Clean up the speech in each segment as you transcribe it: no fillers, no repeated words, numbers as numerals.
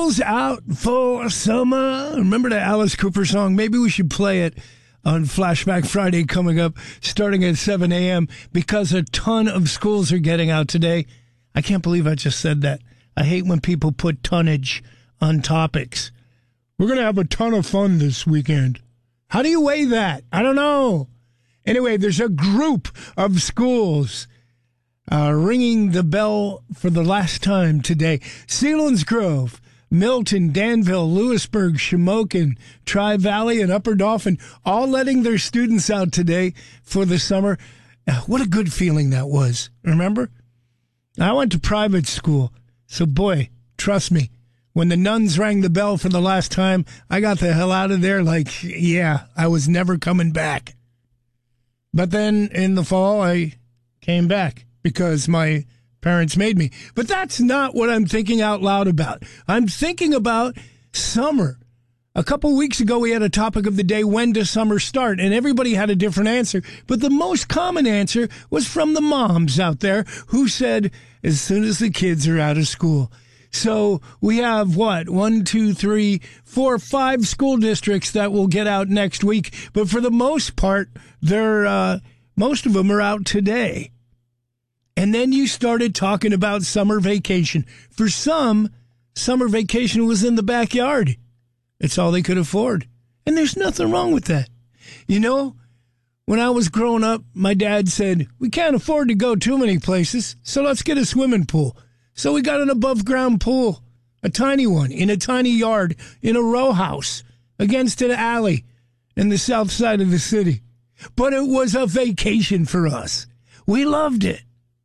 School's out for summer. Remember the Alice Cooper song? Maybe we should play it on Flashback Friday coming up, starting at 7 a.m., because a ton of schools are getting out today. I can't believe I just said that. I hate when people put tonnage on topics. We're going to have a ton of fun this weekend. How do you weigh that? I don't know. Anyway, there's a group of schools ringing the bell for the last time today. Selinsgrove, Milton, Danville, Lewisburg, Shamokin, Tri-Valley, and Upper Dauphin, all letting their students out today for the summer. What a good feeling that was, remember? I went to private school, so boy, trust me, when the nuns rang the bell for the last time, I got the hell out of there like, yeah, I was never coming back. But then in the fall, I came back because my parents made me. But that's not what I'm thinking out loud about. I'm thinking about summer. A couple weeks ago, we had a topic of the day, when does summer start? And everybody had a different answer. But the most common answer was from the moms out there who said, as soon as the kids are out of school. So we have, 1, 2, 3, 4, 5 school districts that will get out next week. But for the most part, most of them are out today. And then you started talking about summer vacation. For some, summer vacation was in the backyard. It's all they could afford. And there's nothing wrong with that. You know, when I was growing up, my dad said, we can't afford to go too many places, so let's get a swimming pool. So we got an above-ground pool, a tiny one, in a tiny yard, in a row house, against an alley in the south side of the city. But it was a vacation for us. We loved it.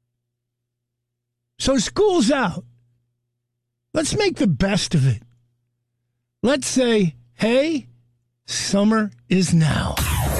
So school's out. Let's make the best of it. Let's say, hey, summer is now.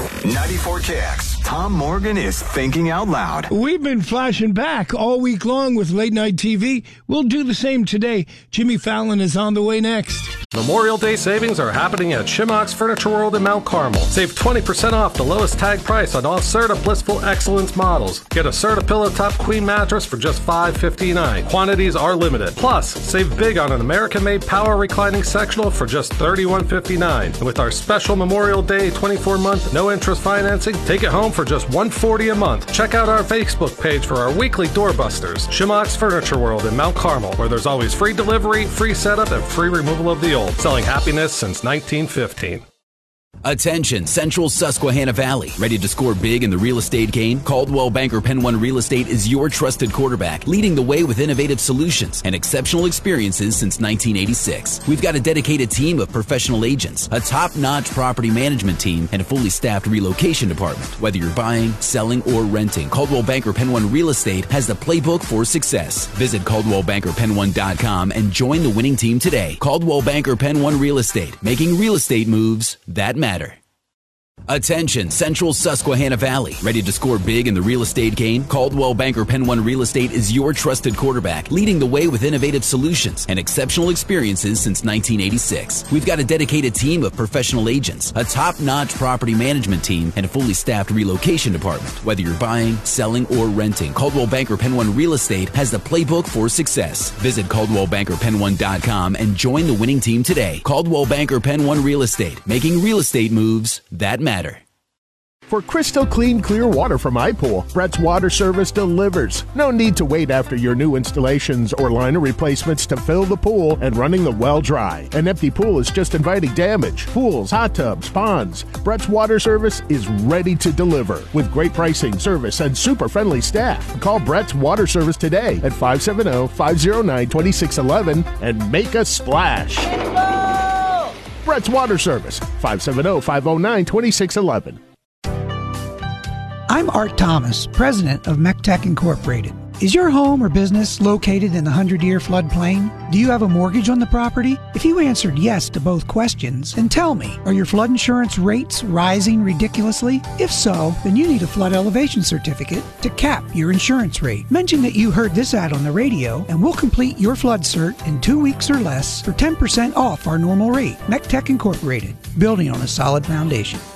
94 Kicks. Tom Morgan is thinking out loud. We've been flashing back all week long with late night TV. We'll do the same today. Jimmy Fallon is on the way next. Memorial Day savings are happening at Shimmock's Furniture World in Mount Carmel. Save 20% off the lowest tag price on all Serta Blissful Excellence models. Get a Serta Pillow Top Queen mattress for just $5.59. Quantities are limited. Plus, save big on an American-made power reclining sectional for just $31.59. And with our special Memorial Day 24-month no-interest financing, take it home for just $140 a month. Check out our Facebook page for our weekly doorbusters. Shimmock's Furniture World in Mount Carmel, where there's always free delivery, free setup, and free removal of the old. Selling happiness since 1915. Attention, Central Susquehanna Valley. Ready to score big in the real estate game? Coldwell Banker Penn One Real Estate is your trusted quarterback, leading the way with innovative solutions and exceptional experiences since 1986. We've got a dedicated team of professional agents, a top-notch property management team, and a fully staffed relocation department. Whether you're buying, selling, or renting, Coldwell Banker Penn One Real Estate has the playbook for success. Visit CaldwellBankerPenn1.com and join the winning team today. Coldwell Banker Penn One Real Estate, making real estate moves that matter. Attention, Central Susquehanna Valley. Ready to score big in the real estate game? Coldwell Banker Penn One Real Estate is your trusted quarterback, leading the way with innovative solutions and exceptional experiences since 1986. We've got a dedicated team of professional agents, a top-notch property management team, and a fully staffed relocation department. Whether you're buying, selling, or renting, Coldwell Banker Penn One Real Estate has the playbook for success. Visit CaldwellBankerPenn1.com and join the winning team today. Coldwell Banker Penn One Real Estate, making real estate moves that matter. For crystal clean, clear water from iPool, Brett's Water Service delivers. No need to wait after your new installations or liner replacements to fill the pool and running the well dry. An empty pool is just inviting damage. Pools, hot tubs, ponds. Brett's Water Service is ready to deliver with great pricing, service, and super friendly staff. Call Brett's Water Service today at 570-509-2611 and make a splash. Brett's Water Service, 570-509-2611. I'm Art Thomas, president of MECTEC Incorporated. Is your home or business located in the 100-year floodplain? Do you have a mortgage on the property? If you answered yes to both questions, then tell me, are your flood insurance rates rising ridiculously? If so, then you need a flood elevation certificate to cap your insurance rate. Mention that you heard this ad on the radio, and we'll complete your flood cert in 2 weeks or less for 10% off our normal rate. MECTEC Incorporated, building on a solid foundation.